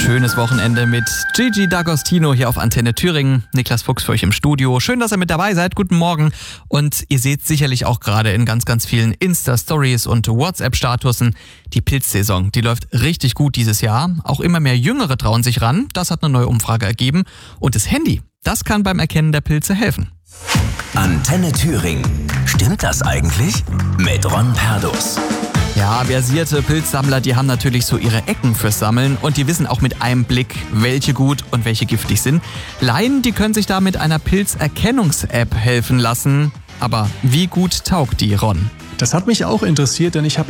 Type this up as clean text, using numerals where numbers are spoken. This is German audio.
Schönes Wochenende mit Gigi D'Agostino hier auf Antenne Thüringen. Niklas Fuchs für euch im Studio. Schön, dass ihr mit dabei seid. Guten Morgen. Und ihr seht sicherlich auch gerade in ganz, ganz vielen Insta-Stories und WhatsApp-Statusen, die Pilzsaison, die läuft richtig gut dieses Jahr. Auch immer mehr Jüngere trauen sich ran. Das hat eine neue Umfrage ergeben. Und das Handy, das kann beim Erkennen der Pilze helfen. Antenne Thüringen. Stimmt das eigentlich? Mit Ron Perdus. Ja, versierte Pilzsammler, die haben natürlich so ihre Ecken fürs Sammeln und die wissen auch mit einem Blick, welche gut und welche giftig sind. Laien, die können sich da mit einer Pilzerkennungs-App helfen lassen. Aber wie gut taugt die, Ron? Das hat mich auch interessiert, denn ich habe